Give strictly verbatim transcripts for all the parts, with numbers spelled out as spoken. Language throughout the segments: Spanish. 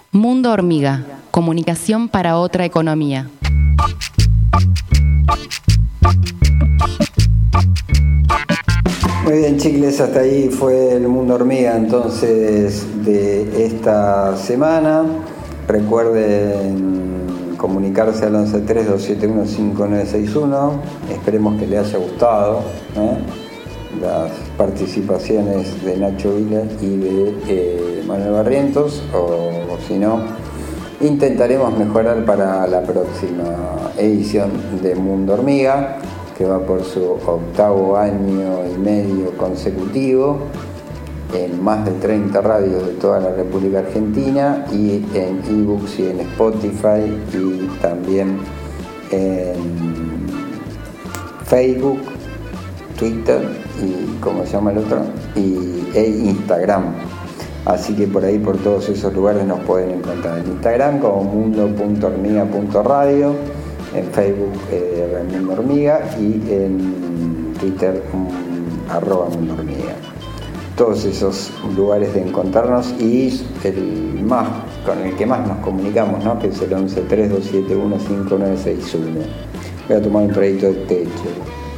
Mundo Hormiga, comunicación para otra economía. Muy bien, chicles, hasta ahí fue el Mundo Hormiga entonces de esta semana. Recuerden comunicarse al once tres dos siete uno cinco nueve seis uno. Esperemos que les haya gustado ¿eh? las participaciones de Nacho Vila y de eh, Manuel Barrientos, o, o si no, intentaremos mejorar para la próxima edición de Mundo Hormiga, que va por su octavo año y medio consecutivo, en más de treinta radios de toda la República Argentina, y en ebooks y en Spotify, y también en Facebook, Twitter y ¿cómo se llama el otro? Y, e Instagram. Así que por ahí, por todos esos lugares nos pueden encontrar en Instagram como mundo punto hormiga punto radio, en Facebook eh, Mundo Hormiga, y en Twitter um, arroba Mundo Hormiga. Todos esos lugares de encontrarnos, y el más con el que más nos comunicamos, ¿no? Que es el once tres dos siete uno cinco nueve seis uno. Voy a tomar un traguito de techo.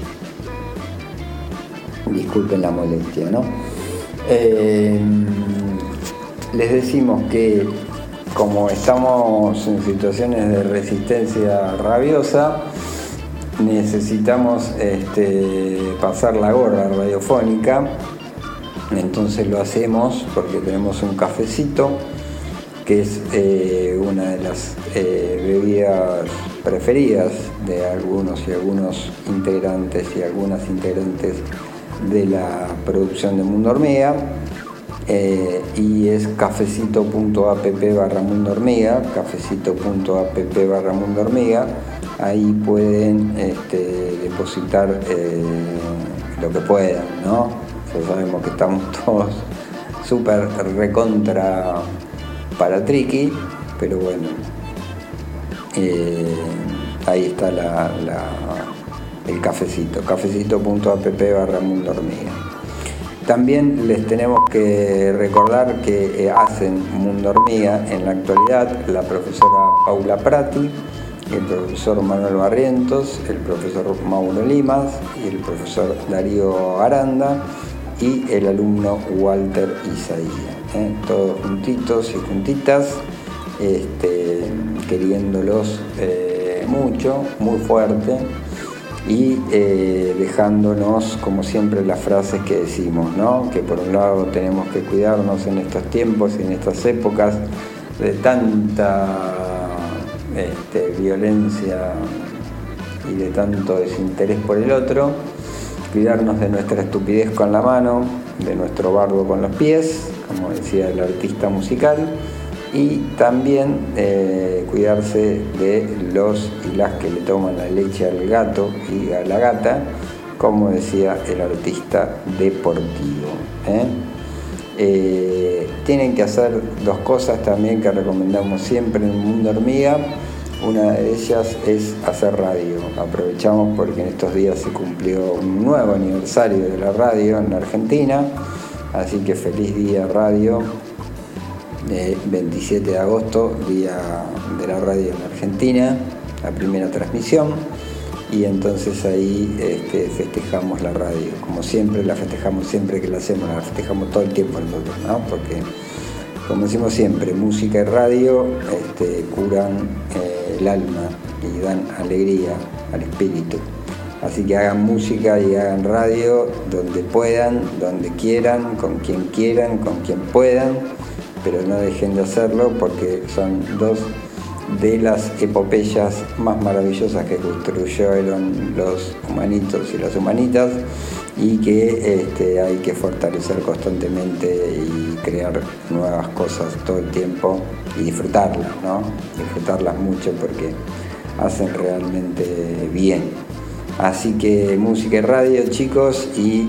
Disculpen la molestia, ¿no? Eh, les decimos que como estamos en situaciones de resistencia rabiosa, necesitamos este, pasar la gorra radiofónica. Entonces lo hacemos porque tenemos un cafecito, que es eh, una de las eh, bebidas preferidas de algunos y algunos integrantes y algunas integrantes de la producción de Mundo Hormiga, eh, y es cafecito punto app barra Mundo Hormiga, cafecito punto app barra Mundo Hormiga. Ahí pueden este, depositar eh, lo que puedan, ¿no? Ya sabemos que estamos todos súper recontra para triqui, pero bueno, eh, ahí está la, la, el cafecito, cafecito punto app barra Mundo Hormiga. También les tenemos que recordar que eh, hacen Mundo Hormiga en la actualidad la profesora Paula Prati, el profesor Manuel Barrientos, el profesor Mauro Limas y el profesor Darío Aranda y el alumno Walter Isaía, ¿eh? Todos juntitos y juntitas, este, queriéndolos eh, mucho, muy fuerte, y eh, dejándonos como siempre las frases que decimos, ¿no? Que por un lado tenemos que cuidarnos en estos tiempos y en estas épocas de tanta este, violencia y de tanto desinterés por el otro, cuidarnos de nuestra estupidez con la mano, de nuestro bardo con los pies, como decía el artista musical, y también eh, cuidarse de los y las que le toman la leche al gato y a la gata, como decía el artista deportivo, ¿eh? Eh, tienen que hacer dos cosas también que recomendamos siempre en Mundo Hormiga. Una de ellas es hacer radio. Aprovechamos porque en estos días se cumplió un nuevo aniversario de la radio en la Argentina, así que feliz día radio, eh, veintisiete de agosto, día de la radio en la Argentina, la primera transmisión, y entonces ahí este, festejamos la radio, como siempre la festejamos, siempre que la hacemos, la festejamos todo el tiempo nosotros, ¿no? Porque, como decimos siempre, música y radio este, curan eh, el alma y dan alegría al espíritu. Así que hagan música y hagan radio donde puedan, donde quieran, con quien quieran, con quien puedan, pero no dejen de hacerlo, porque son dos de las epopeyas más maravillosas que construyeron los humanitos y las humanitas, y que este, hay que fortalecer constantemente y crear nuevas cosas todo el tiempo y disfrutarlas, ¿no? Disfrutarlas mucho porque hacen realmente bien. Así que música y radio, chicos, y